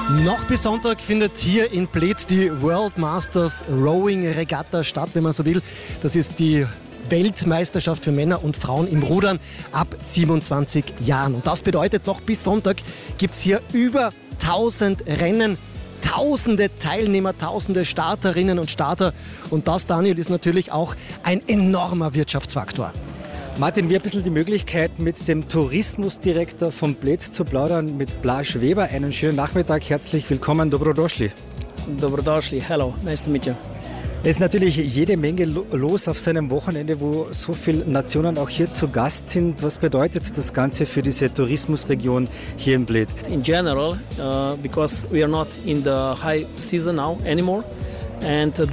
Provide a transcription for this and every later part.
Noch bis Sonntag findet hier in Bled die World Masters Rowing Regatta statt, wenn man so will. Das ist die Weltmeisterschaft für Männer und Frauen im Rudern ab 27 Jahren. Und das bedeutet, noch bis Sonntag gibt es hier über 1000 Rennen, tausende Teilnehmer, tausende Starterinnen und Starter. Und das, Daniel, ist natürlich auch ein enormer Wirtschaftsfaktor. Martin, wir haben ein bisschen die Möglichkeit, mit dem Tourismusdirektor von Bled zu plaudern, mit Blaž Weber. Einen schönen Nachmittag, herzlich willkommen, Dobrodošli. Dobrodošli, hello, nice to meet you. Es ist natürlich jede Menge los auf so einem Wochenende, wo so viele Nationen auch hier zu Gast sind. Was bedeutet das Ganze für diese Tourismusregion hier in Bled? In general, because we are not in the high season now anymore, and the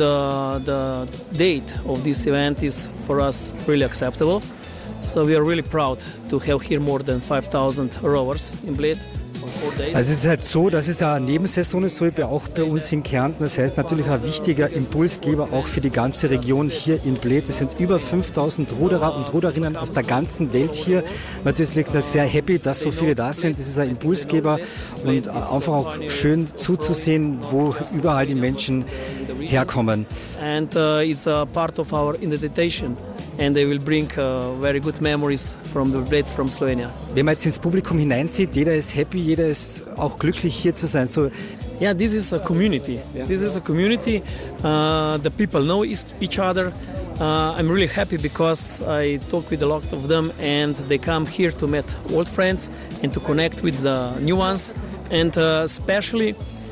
date of this event is for us really acceptable. So we are really proud to have here more than 5,000 rowers in Bled. Also es ist halt so, dass es eine Nebensaison ist, so wie auch bei uns in Kärnten. Das heißt natürlich ein wichtiger Impulsgeber auch für die ganze Region hier in Bled. Es sind über 5.000 Ruderer und Ruderinnen aus der ganzen Welt hier. Natürlich sind wir sehr happy, dass so viele da sind. Das ist ein Impulsgeber und einfach auch schön zuzusehen, wo überall die Menschen herkommen. And it's a part of our invitation. And they will bring very good memories from the Bled from Slovenia. Wenn man jetzt ins Publikum hineinsieht, jeder ist happy, jeder ist auch glücklich hier zu sein. So, yeah, this is a community. This is a community. The people know each other. I'm really happy because I talk with a lot of them and they come here to meet old friends and to connect with the new ones. And especially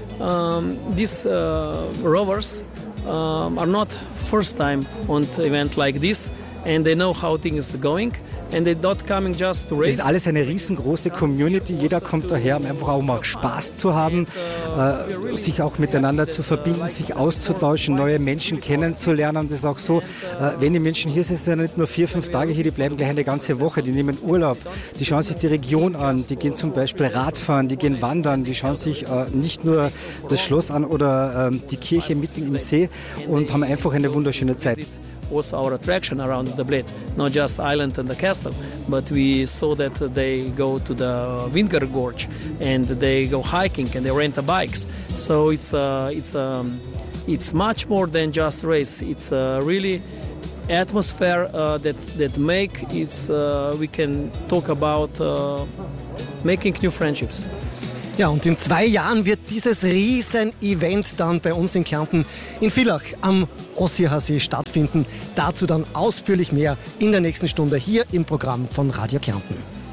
these rowers are not first time on an event like this. And they know how things are going. And they're not coming just to race. Das ist alles eine riesengroße Community. Jeder kommt daher, um einfach auch mal Spaß zu haben, sich auch miteinander zu verbinden, sich auszutauschen, neue Menschen kennenzulernen. Das ist auch so, wenn die Menschen hier sind, sind ja nicht nur 4-5 Tage hier, die bleiben gleich eine ganze Woche. Die nehmen Urlaub, die schauen sich die Region an, die gehen zum Beispiel Radfahren, die gehen wandern, die schauen sich nicht nur das Schloss an oder die Kirche mitten im See und haben einfach eine wunderschöne Zeit. Was our attraction around the Bled, not just island and the castle, but we saw that they go to the Vingar Gorge and they go hiking and they rent bikes. So it's much more than just race. It's really atmosphere that make it's we can talk about making new friendships. Ja, und in 2 Jahren wird dieses Riesen-Event dann bei uns in Kärnten in Villach am Ossiachsee stattfinden. Dazu dann ausführlich mehr in der nächsten Stunde hier im Programm von Radio Kärnten.